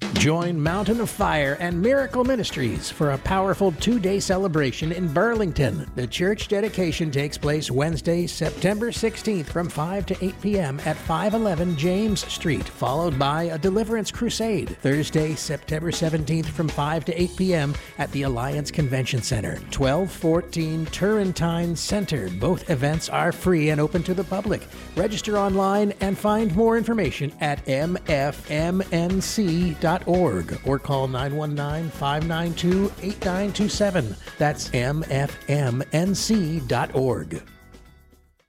Join Mountain of Fire and Miracle Ministries for a powerful 2-day celebration in Burlington. The church dedication takes place Wednesday, September 16th from 5 to 8 p.m. at 511 James Street, followed by a deliverance crusade Thursday, September 17th from 5 to 8 p.m. at the Alliance Convention Center, 1214 Turrentine Center. Both events are free and open to the public. Register online and find more information at mfmnc.org or call 919-592-8927. That's mfmnc.org.